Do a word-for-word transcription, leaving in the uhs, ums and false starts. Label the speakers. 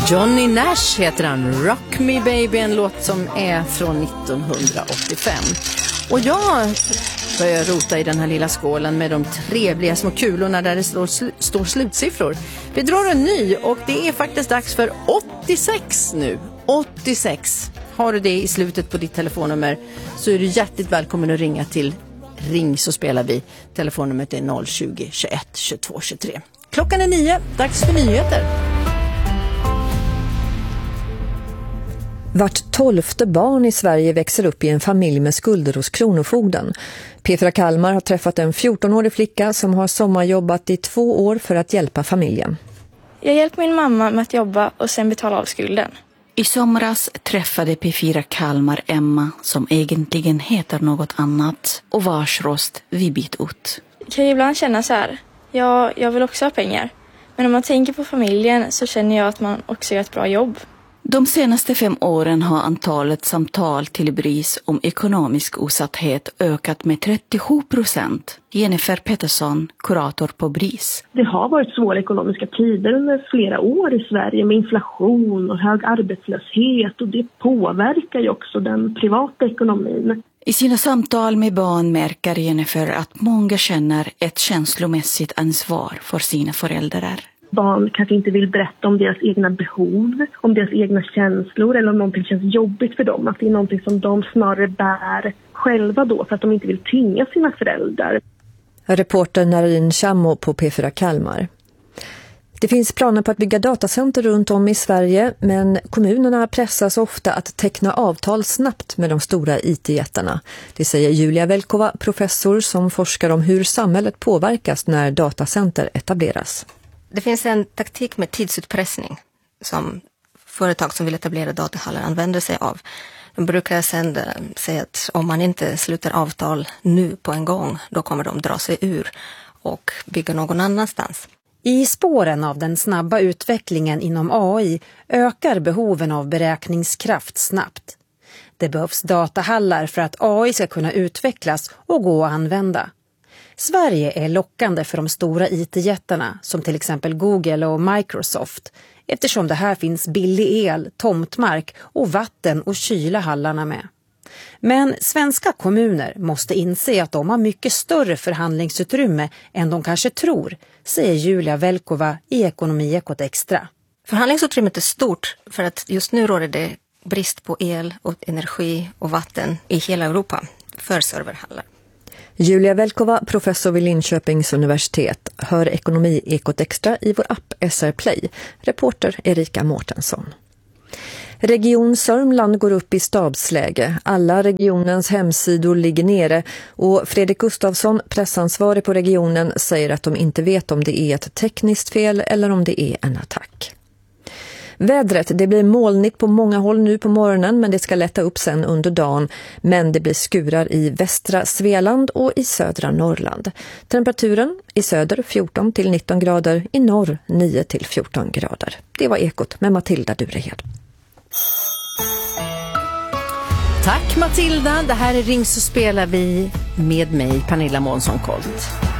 Speaker 1: Johnny Nash heter han. Rock Me Baby, en låt som är från nittonhundraåttiofem. Och jag börjar rota i den här lilla skålen med de trevliga små kulorna där det står, sl- står slutsiffror. Vi drar en ny och det är faktiskt dags för åttiosex nu. åttiosex. Har du det i slutet på ditt telefonnummer så är du hjärtligt välkommen att ringa till Ring så spelar vi. Telefonnumret är noll tjugo, tjugoett, tjugotvå, tjugotre. Klockan är nio, dags för nyheter.
Speaker 2: Vart tolfte barn i Sverige växer upp i en familj med skulder hos Kronofogden. P fyra Kalmar har träffat en fjortonårig flicka som har sommarjobbat i två år för att hjälpa familjen.
Speaker 3: Jag hjälper min mamma med att jobba och sen betala av skulden.
Speaker 4: I somras träffade P fyra Kalmar Emma, som egentligen heter något annat, och vars röst vi bytt ut.
Speaker 3: Jag kan ju ibland känna så här, ja, jag vill också ha pengar. Men om man tänker på familjen så känner jag att man också gör ett bra jobb.
Speaker 4: De senaste fem åren har antalet samtal till B R I S om ekonomisk osatthet ökat med trettiosju procent. Jennifer Pettersson, kurator på B R I S.
Speaker 5: Det har varit svåra ekonomiska tider under flera år i Sverige med inflation och hög arbetslöshet, och det påverkar ju också den privata ekonomin.
Speaker 4: I sina samtal med barn märker Jennifer att många känner ett känslomässigt ansvar för sina föräldrar.
Speaker 5: Barn kanske inte vill berätta om deras egna behov, om deras egna känslor eller om någonting känns jobbigt för dem. Att det är någonting som de snarare bär själva då för att de inte vill tynga sina föräldrar.
Speaker 2: Reporter Narin Chammo på P fyra Kalmar. Det finns planer på att bygga datacenter runt om i Sverige, men kommunerna pressas ofta att teckna avtal snabbt med de stora I T-jättarna. Det säger Julia Velkova, professor som forskar om hur samhället påverkas när datacenter etableras.
Speaker 6: Det finns en taktik med tidsutpressning som företag som vill etablera datahallar använder sig av. De brukar sedan säga att om man inte sluter avtal nu på en gång, då kommer de dra sig ur och bygga någon annanstans.
Speaker 7: I spåren av den snabba utvecklingen inom A I ökar behoven av beräkningskraft snabbt. Det behövs datahallar för att A I ska kunna utvecklas och gå att använda. Sverige är lockande för de stora I T-jättarna som till exempel Google och Microsoft, eftersom det här finns billig el, tomtmark och vatten och kyla hallarna med. Men svenska kommuner måste inse att de har mycket större förhandlingsutrymme än de kanske tror, säger Julia Velkova i Ekonomiekot Extra.
Speaker 6: Förhandlingsutrymmet är stort för att just nu råder det brist på el och energi och vatten i hela Europa för serverhallar.
Speaker 2: Julia Velkova, professor vid Linköpings universitet, hör Ekonomiekot Extra i vår app S R Play. Reporter Erika Mårtensson. Region Sörmland går upp i stabsläge. Alla regionens hemsidor ligger nere och Fredrik Gustafsson, pressansvarig på regionen, säger att de inte vet om det är ett tekniskt fel eller om det är en attack. Vädret, det blir molnigt på många håll nu på morgonen, men det ska lätta upp sen under dagen. Men det blir skurar i västra Svealand och i södra Norrland. Temperaturen i söder fjorton till nitton grader, i norr nio till fjorton grader. Det var Ekot med Matilda Durehed.
Speaker 1: Tack Matilda, det här är Ring så spelar vi med mig, Pernilla Månsson-Kolt.